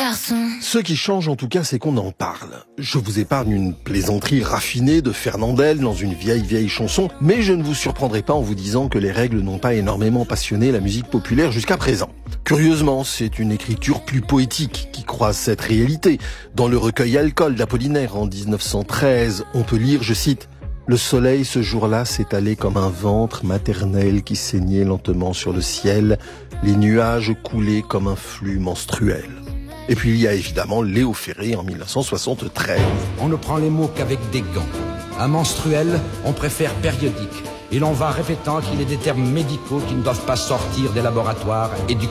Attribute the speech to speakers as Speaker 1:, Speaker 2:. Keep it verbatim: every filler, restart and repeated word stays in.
Speaker 1: garçon.
Speaker 2: Ce qui change en tout cas, c'est qu'on en parle. Je vous épargne une plaisanterie raffinée de Fernandel dans une vieille vieille chanson, mais je ne vous surprendrai pas en vous disant que les règles n'ont pas énormément passionné la musique populaire jusqu'à présent. Curieusement, c'est une écriture plus poétique qui croise cette réalité. Dans le recueil Alcool d'Apollinaire en dix-neuf cent treize, on peut lire, je cite, « Le soleil ce jour-là s'étalait comme un ventre maternel qui saignait lentement sur le ciel, les nuages coulaient comme un flux menstruel. » Et puis il y a évidemment Léo Ferré en mille neuf cent soixante-treize.
Speaker 3: On ne prend les mots qu'avec des gants. Un menstruel, on préfère périodique. Et l'on va répétant qu'il est des termes médicaux qui ne doivent pas sortir des laboratoires et du